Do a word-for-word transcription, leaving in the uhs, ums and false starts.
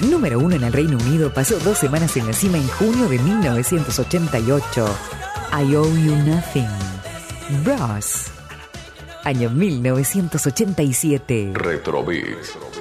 Número uno en el Reino Unido, pasó dos semanas en la cima en junio de mil novecientos ochenta y ocho. I Owe You Nothing. Bros. Año mil novecientos ochenta y siete. Retrobix.